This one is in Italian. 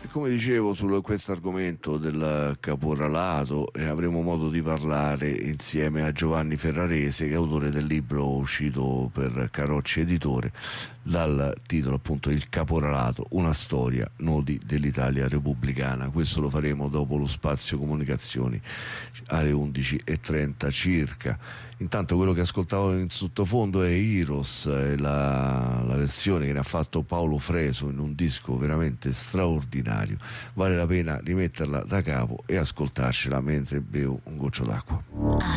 Come dicevo, su questo argomento del caporalato avremo modo di parlare insieme a Giovanni Ferrarese, che è autore del libro uscito per Carocci Editore dal titolo appunto Il caporalato, una storia, nodi dell'Italia repubblicana. Questo lo faremo dopo lo spazio comunicazioni alle 11:30 circa. Intanto quello che ascoltavo in sottofondo è Heroes, la versione che ne ha fatto Paolo Freso in un disco veramente straordinario. Vale la pena rimetterla da capo e ascoltarcela mentre bevo un goccio d'acqua.